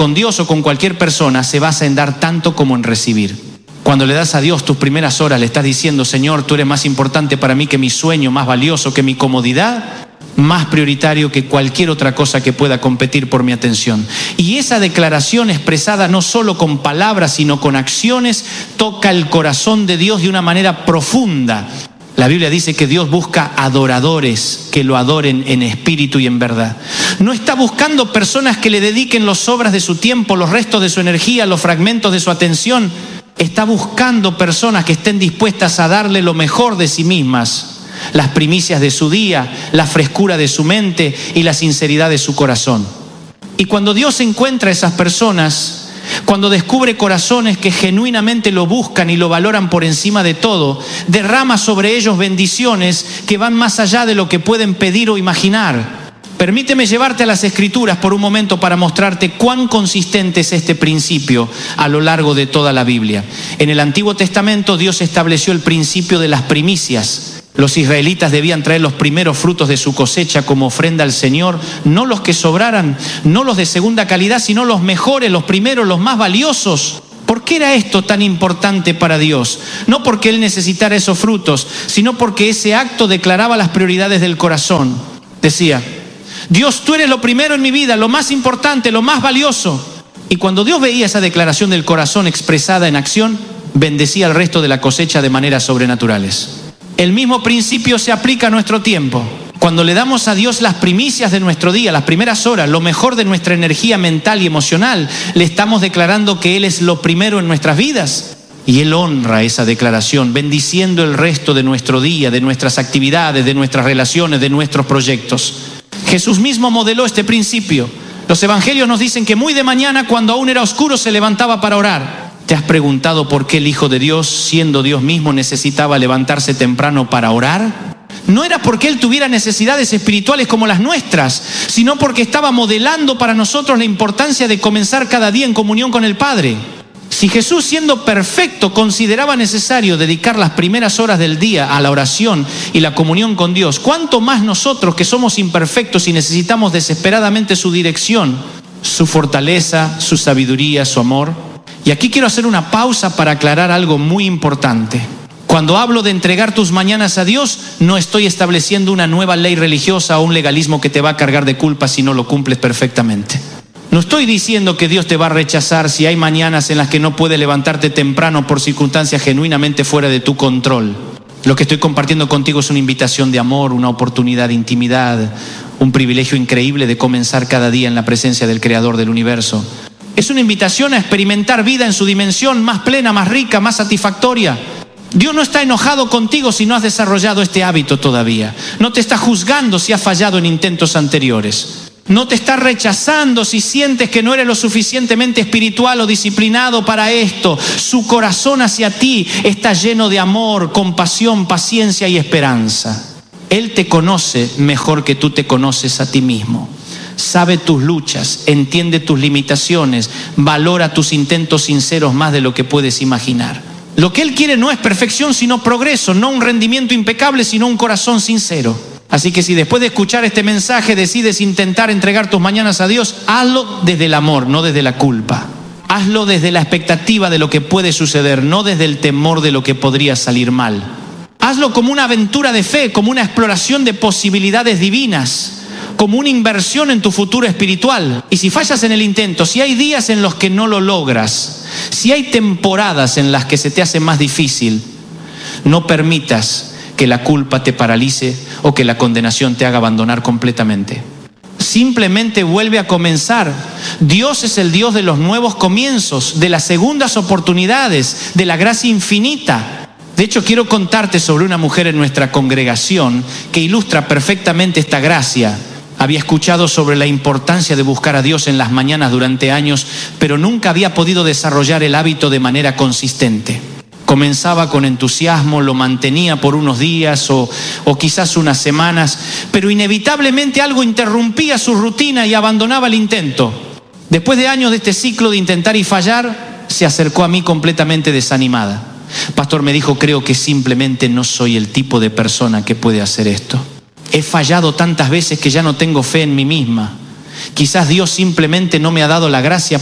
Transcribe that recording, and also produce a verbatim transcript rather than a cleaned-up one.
con Dios o con cualquier persona se basa en dar tanto como en recibir. Cuando le das a Dios tus primeras horas, le estás diciendo: Señor, tú eres más importante para mí que mi sueño, más valioso que mi comodidad, más prioritario que cualquier otra cosa que pueda competir por mi atención. Y esa declaración expresada no solo con palabras, sino con acciones, toca el corazón de Dios de una manera profunda. La Biblia dice que Dios busca adoradores que lo adoren en espíritu y en verdad. No está buscando personas que le dediquen las obras de su tiempo, los restos de su energía, los fragmentos de su atención. Está buscando personas que estén dispuestas a darle lo mejor de sí mismas, las primicias de su día, la frescura de su mente y la sinceridad de su corazón. Y cuando Dios encuentra a esas personas, cuando descubre corazones que genuinamente lo buscan y lo valoran por encima de todo, derrama sobre ellos bendiciones que van más allá de lo que pueden pedir o imaginar. Permíteme llevarte a las Escrituras por un momento para mostrarte cuán consistente es este principio a lo largo de toda la Biblia. En el Antiguo Testamento Dios estableció el principio de las primicias. Los israelitas debían traer los primeros frutos de su cosecha como ofrenda al Señor, no los que sobraran, no los de segunda calidad, sino los mejores, los primeros, los más valiosos. ¿Por qué era esto tan importante para Dios? No porque Él necesitara esos frutos, sino porque ese acto declaraba las prioridades del corazón. Decía: Dios, tú eres lo primero en mi vida, lo más importante, lo más valioso. Y cuando Dios veía esa declaración del corazón expresada en acción, bendecía al resto de la cosecha de maneras sobrenaturales. El mismo principio se aplica a nuestro tiempo. Cuando le damos a Dios las primicias de nuestro día, las primeras horas, lo mejor de nuestra energía mental y emocional, le estamos declarando que Él es lo primero en nuestras vidas. Y Él honra esa declaración, bendiciendo el resto de nuestro día, de nuestras actividades, de nuestras relaciones, de nuestros proyectos. Jesús mismo modeló este principio. Los evangelios nos dicen que muy de mañana, cuando aún era oscuro, se levantaba para orar. ¿Te has preguntado por qué el Hijo de Dios, siendo Dios mismo, necesitaba levantarse temprano para orar? No era porque Él tuviera necesidades espirituales como las nuestras, sino porque estaba modelando para nosotros la importancia de comenzar cada día en comunión con el Padre. Si Jesús, siendo perfecto, consideraba necesario dedicar las primeras horas del día a la oración y la comunión con Dios, ¿cuánto más nosotros, que somos imperfectos y necesitamos desesperadamente su dirección, su fortaleza, su sabiduría, su amor? Y aquí quiero hacer una pausa para aclarar algo muy importante. Cuando hablo de entregar tus mañanas a Dios, no estoy estableciendo una nueva ley religiosa o un legalismo que te va a cargar de culpa si no lo cumples perfectamente. No estoy diciendo que Dios te va a rechazar si hay mañanas en las que no puedes levantarte temprano por circunstancias genuinamente fuera de tu control. Lo que estoy compartiendo contigo es una invitación de amor, una oportunidad de intimidad, un privilegio increíble de comenzar cada día en la presencia del Creador del universo. Es una invitación a experimentar vida en su dimensión más plena, más rica, más satisfactoria. Dios no está enojado contigo si no has desarrollado este hábito todavía. No te está juzgando si has fallado en intentos anteriores. No te está rechazando si sientes que no eres lo suficientemente espiritual o disciplinado para esto. Su corazón hacia ti está lleno de amor, compasión, paciencia y esperanza. Él te conoce mejor que tú te conoces a ti mismo. Sabe tus luchas, entiende tus limitaciones, valora tus intentos sinceros más de lo que puedes imaginar. Lo que Él quiere no es perfección, sino progreso, no un rendimiento impecable, sino un corazón sincero. Así que si después de escuchar este mensaje decides intentar entregar tus mañanas a Dios, hazlo desde el amor, no desde la culpa. Hazlo desde la expectativa de lo que puede suceder, no desde el temor de lo que podría salir mal. Hazlo como una aventura de fe, como una exploración de posibilidades divinas, como una inversión en tu futuro espiritual. Y si fallas en el intento, si hay días en los que no lo logras, si hay temporadas en las que se te hace más difícil, no permitas que la culpa te paralice o que la condenación te haga abandonar completamente. Simplemente vuelve a comenzar. Dios es el Dios de los nuevos comienzos, de las segundas oportunidades, de la gracia infinita. De hecho, quiero contarte sobre una mujer en nuestra congregación que ilustra perfectamente esta gracia. Había escuchado sobre la importancia de buscar a Dios en las mañanas durante años, pero nunca había podido desarrollar el hábito de manera consistente. Comenzaba con entusiasmo, lo mantenía por unos días o, o quizás unas semanas, pero inevitablemente algo interrumpía su rutina y abandonaba el intento. Después de años de este ciclo de intentar y fallar, se acercó a mí completamente desanimada. Pastor, me dijo, creo que simplemente no soy el tipo de persona que puede hacer esto. He fallado tantas veces que ya no tengo fe en mí misma. Quizás Dios simplemente no me ha dado la gracia